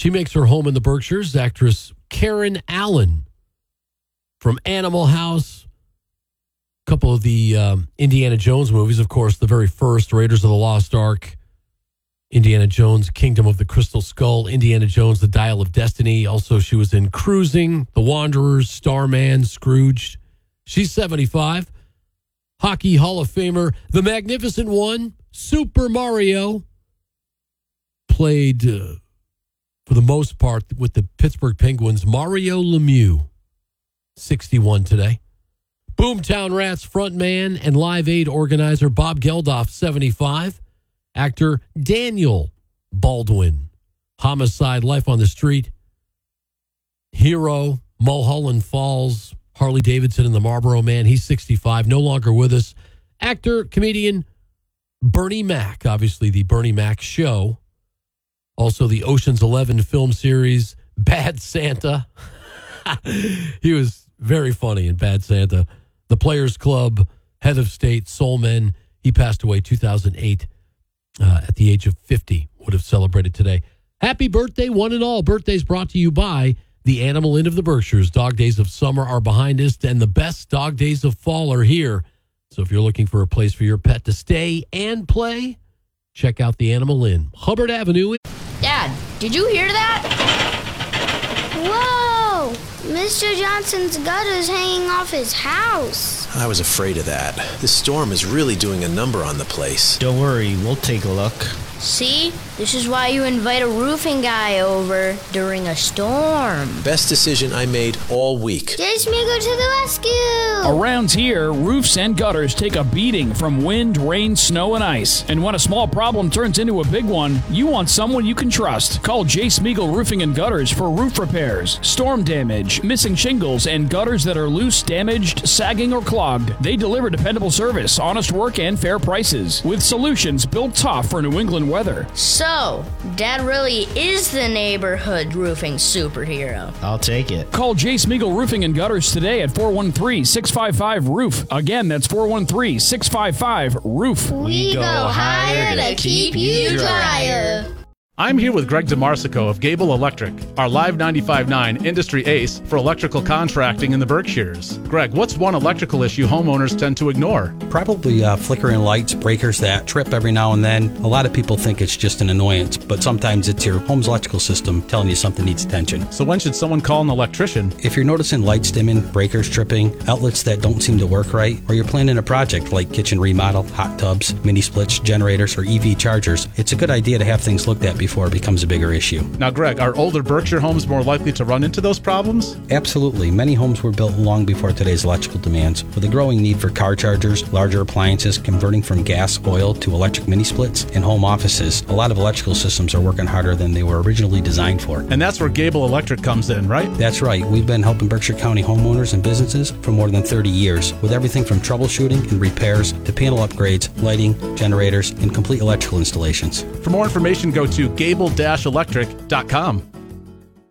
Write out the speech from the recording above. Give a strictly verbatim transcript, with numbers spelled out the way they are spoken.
She makes her home in the Berkshires. Actress Karen Allen from Animal House. A couple of the um, Indiana Jones movies, of course, the very first, Raiders of the Lost Ark, Indiana Jones, Kingdom of the Crystal Skull, Indiana Jones, The Dial of Destiny. Also, she was in Cruising, The Wanderers, Starman, Scrooged. She's seventy-five. Hockey Hall of Famer, the Magnificent One, Super Mario, played, uh, for the most part, with the Pittsburgh Penguins, Mario Lemieux, sixty-one today. Boomtown Rats frontman and Live Aid organizer Bob Geldof, seventy-five. Actor Daniel Baldwin, Homicide, Life on the Street, Hero, Mulholland Falls, Harley Davidson and the Marlboro Man. He's sixty-five, no longer with us. Actor, comedian Bernie Mac, obviously the Bernie Mac Show. Also the Ocean's Eleven film series, Bad Santa. He was very funny in Bad Santa. The Players Club, Head of State, Soul Men. He passed away two thousand eight uh, at the age of fifty. Would have celebrated today. Happy birthday, one and all. Birthdays brought to you by the Animal Inn of the Berkshires. Dog days of summer are behind us, and the best dog days of fall are here. So if you're looking for a place for your pet to stay and play, check out the Animal Inn. Hubbard Avenue. Dad, did you hear that? Whoa! Mister Johnson's gutter's hanging off his house. I was afraid of that. This storm is really doing a number on the place. Don't worry, we'll take a look. See? This is why you invite a roofing guy over during a storm. Best decision I made all week. Jay Smeagol to the rescue! Around here, roofs and gutters take a beating from wind, rain, snow, and ice. And when a small problem turns into a big one, you want someone you can trust. Call Jay Smeagol Roofing and Gutters for roof repairs, storm damage, missing shingles, and gutters that are loose, damaged, sagging, or clogged. They deliver dependable service, honest work, and fair prices, with solutions built tough for New England weather. So, Dad really is the neighborhood roofing superhero. I'll take it. Call Jay Smeagol Roofing and Gutters today at four one three, six five five, roof. Again, that's four one three, six five five, roof. We go higher to keep you drier. I'm here with Greg DeMarsico of Gable Electric, our Live ninety-five point nine industry ace for electrical contracting in the Berkshires. Greg, what's one electrical issue homeowners tend to ignore? Probably uh, flickering lights, breakers that trip every now and then. A lot of people think it's just an annoyance, but sometimes it's your home's electrical system telling you something needs attention. So when should someone call an electrician? If you're noticing lights dimming, breakers tripping, outlets that don't seem to work right, or you're planning a project like kitchen remodel, hot tubs, mini splits, generators, or E V chargers, it's a good idea to have things looked at before it becomes a bigger issue. Now, Greg, are older Berkshire homes more likely to run into those problems? Absolutely. Many homes were built long before today's electrical demands. With a growing need for car chargers, larger appliances, converting from gas, oil to electric mini splits, and home offices, a lot of electrical systems are working harder than they were originally designed for. And that's where Gable Electric comes in, right? That's right. We've been helping Berkshire County homeowners and businesses for more than thirty years, with everything from troubleshooting and repairs to panel upgrades, lighting, generators, and complete electrical installations. For more information, go to gable dash electric dot com.